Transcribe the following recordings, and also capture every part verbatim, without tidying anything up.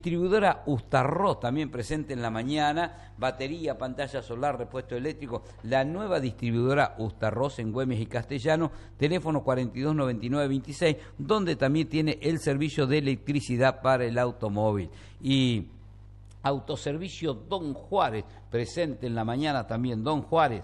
Distribuidora Ustarroz también presente en la mañana, batería, pantalla solar, repuesto eléctrico, la nueva distribuidora Ustarroz en Güemes y Castellano, teléfono cuarenta y dos noventa y nueve veintiséis, donde también tiene el servicio de electricidad para el automóvil. Y Autoservicio Don Juárez, presente en la mañana también, Don Juárez.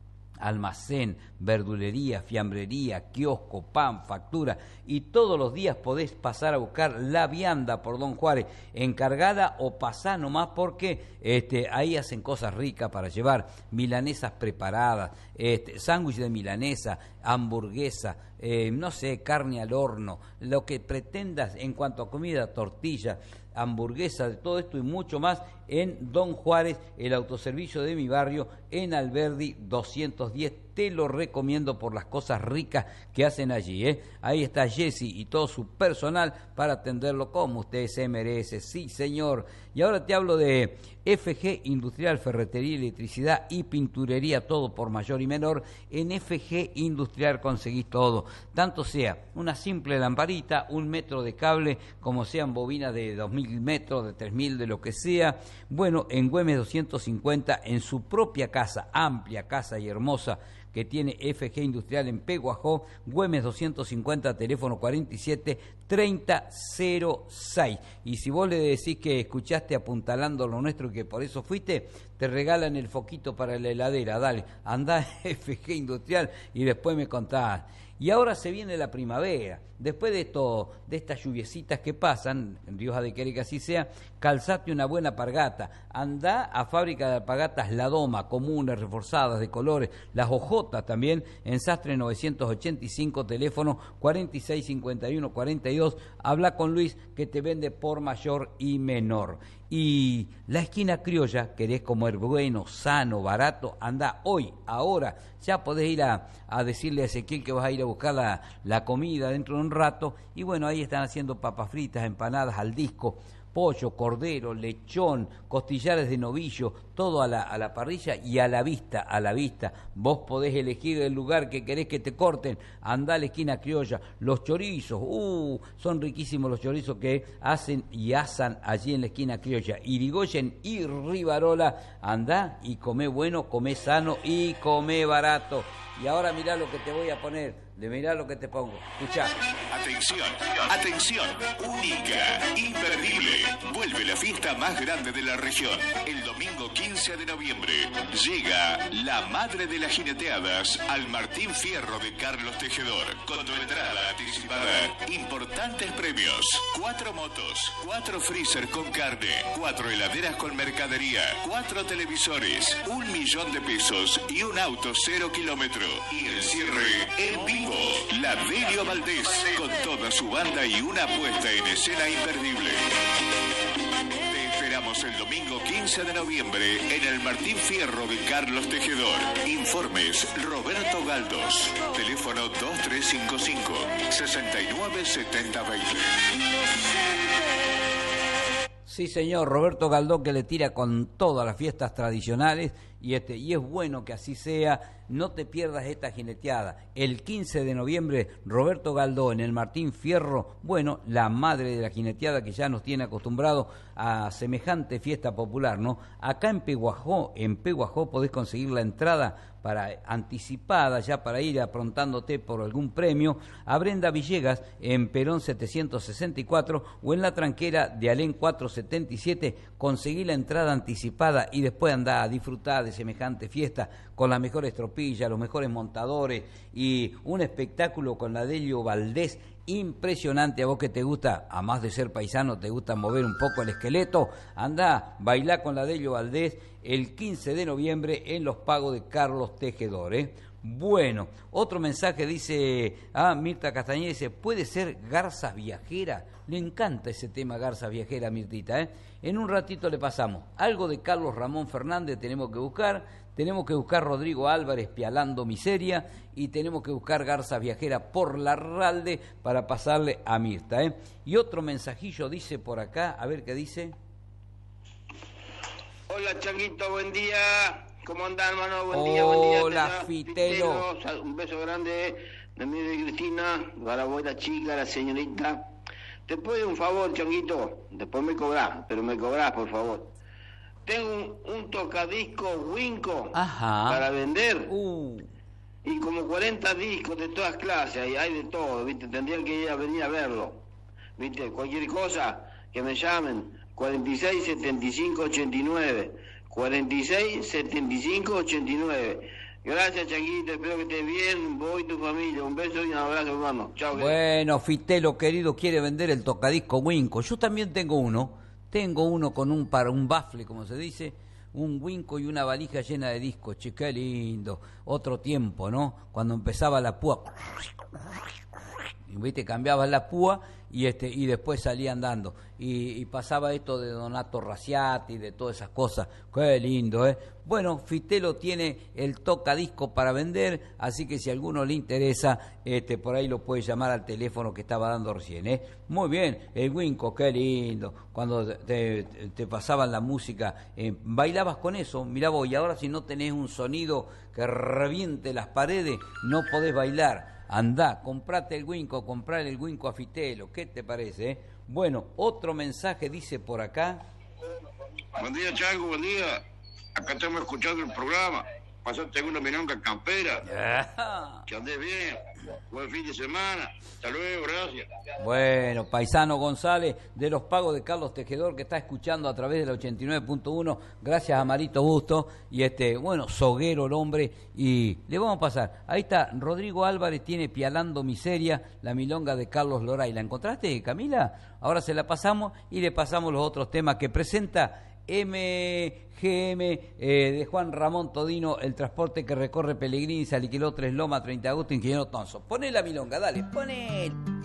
Almacén, verdulería, fiambrería, kiosco, pan, factura, y todos los días podés pasar a buscar la vianda por Don Juárez, encargada o pasá nomás porque este, ahí hacen cosas ricas para llevar, milanesas preparadas, este, sándwich de milanesa, hamburguesa, eh, no sé, carne al horno, lo que pretendas en cuanto a comida, tortilla, hamburguesa, de todo esto y mucho más en Don Juárez, el autoservicio de mi barrio, en Alberdi doscientos diez. Te lo recomiendo por las cosas ricas que hacen allí, ¿eh? Ahí está Jesse y todo su personal para atenderlo como usted se merece. Sí, señor. Y ahora te hablo de F G Industrial, Ferretería, Electricidad y Pinturería, todo por mayor y menor. En F G Industrial conseguís todo, tanto sea una simple lamparita, un metro de cable, como sean bobinas de dos mil metros, de tres mil, de lo que sea. Bueno, en Güemes doscientos cincuenta, en su propia casa, amplia casa y hermosa, que tiene F G Industrial en Peguajó, Güemes doscientos cincuenta, teléfono cuarenta y siete treinta cero seis. Y si vos le decís que escuchaste Apuntalando lo Nuestro y que por eso fuiste, te regalan el foquito para la heladera. Dale, andá a F G Industrial y después me contás. Y ahora se viene la primavera. Después de esto, de estas lluviecitas que pasan, Dios ha de querer que así sea, calzate una buena alpargata. Andá a Fábrica de Alpargatas La Doma, comunes, reforzadas, de colores, las hojotas también, en Sastre novecientos ochenta y cinco, teléfono cuarenta y seis cincuenta y uno cuarenta y dos. Habla con Luis, que te vende por mayor y menor. Y la esquina criolla, querés comer bueno, sano, barato, anda hoy, ahora, ya podés ir a, a decirle a Ezequiel que vas a ir a buscar la, la comida dentro de un rato, y bueno, ahí están haciendo papas fritas, empanadas al disco, pollo, cordero, lechón, costillares de novillo, todo a la, a la parrilla y a la vista, a la vista. Vos podés elegir el lugar que querés que te corten, andá a la esquina criolla. Los chorizos, uh, son riquísimos los chorizos que hacen y asan allí en la esquina criolla. Irigoyen y Rivarola, andá y comé bueno, comé sano y comé barato. Y ahora mirá lo que te voy a poner, de mirá lo que te pongo. Escuchá. Atención, atención, única, imperdible. Vuelve la fiesta más grande de la región. El domingo quince de noviembre llega la madre de las jineteadas al Martín Fierro de Carlos Tejedor. Con tu entrada anticipada, importantes premios. Cuatro motos, cuatro freezer con carne, cuatro heladeras con mercadería, cuatro televisores, un millón de pesos y un auto cero kilómetro. Y el cierre en vivo, la Delio Valdés, con toda su banda y una puesta en escena imperdible. Te esperamos el domingo quince de noviembre en el Martín Fierro de Carlos Tejedor. Informes Roberto Galdós, teléfono dos tres cinco cinco, seis nueve siete cero dos cero. Sí, señor, Roberto Galdós, que le tira con todas las fiestas tradicionales, y este y es bueno que así sea. No te pierdas esta jineteada. El quince de noviembre, Roberto Galdós en el Martín Fierro, bueno, la madre de la jineteada que ya nos tiene acostumbrado a semejante fiesta popular, ¿no? Acá en Peguajó, en Peguajó podés conseguir la entrada para anticipada, ya para ir aprontándote por algún premio, a Brenda Villegas en Perón setecientos sesenta y cuatro o en la tranquera de Alén cuatrocientos setenta y siete. Conseguí la entrada anticipada y después andá a disfrutar de semejante fiesta con las mejores tropillas, los mejores montadores y un espectáculo con la Delio Valdés impresionante. A vos que te gusta, a más de ser paisano, te gusta mover un poco el esqueleto, andá, bailá con la Delio Valdés el quince de noviembre en los pagos de Carlos Tejedor, ¿eh? Bueno, otro mensaje dice, ah, Mirta Castañeda dice, ¿puede ser Garzas Viajera? Le encanta ese tema, Garzas Viajera, Mirtita, ¿eh? En un ratito le pasamos. Algo de Carlos Ramón Fernández tenemos que buscar, tenemos que buscar Rodrigo Álvarez Pialando Miseria y tenemos que buscar Garzas Viajera por Larralde para pasarle a Mirta, ¿eh? Y otro mensajillo dice por acá, a ver qué dice. Hola, Changuito, buen día. ¿Cómo andás, hermano? Buen día, buen día. Hola, Fitelo. Un beso grande de mí de Cristina, para la chica, la señorita. te puedo un favor, Changuito, después me cobrás, pero me cobrás, por favor. Tengo un, un tocadisco Winco Ajá. para vender. Uh. Y como cuarenta discos de todas clases, y hay de todo, ¿viste? Tendrían que ir a venir a verlo. ¿Viste? Cualquier cosa, que me llamen. cuarenta y seis, setenta y cinco, ochenta y nueve. cuarenta y seis, setenta y cinco, ochenta y nueve. Gracias, Changuito, espero que estés bien, vos y tu familia. Un beso y un abrazo, hermano. Chao. Bueno, Fitelo, querido, quiere vender el tocadisco Winco. Yo también tengo uno. Tengo uno con un, para un bafle, como se dice. Un Winco y una valija llena de discos, che, qué lindo. Otro tiempo, ¿no? Cuando empezaba la púa, y viste, cambiabas la púa y este y después salía andando. Y, y pasaba esto de Donato Raciati, de todas esas cosas. Qué lindo, ¿eh? Bueno, Fitelo tiene el tocadisco para vender, así que si a alguno le interesa, este por ahí lo puede llamar al teléfono que estaba dando recién, ¿eh? Muy bien, el Winco, qué lindo. Cuando te, te, te pasaban la música, eh, bailabas con eso, mirá vos, y ahora si no tenés un sonido que reviente las paredes, no podés bailar. Andá, comprate el Winco, comprá el Winco a Fitelo, ¿qué te parece? Eh? Bueno, otro mensaje dice por acá. Buen día, Chango, buen día. Acá estamos escuchando el programa. Pasaste una milonga campera. Yeah. Que andés bien. Buen fin de semana. Hasta luego, gracias. Bueno, paisano González, de los pagos de Carlos Tejedor, que está escuchando a través del ochenta y nueve punto uno, gracias a Marito Busto, y este, bueno, soguero el hombre, y le vamos a pasar, ahí está, Rodrigo Álvarez tiene Pialando Miseria, la milonga de Carlos Loray. ¿La encontraste, Camila? Ahora se la pasamos, y le pasamos los otros temas que presenta M G M eh, de Juan Ramón Todino, el transporte que recorre Pellegrini, Saliqueló, Tres Lomas, treinta de agosto, Ingeniero Tonso. Poné la milonga, dale, poné.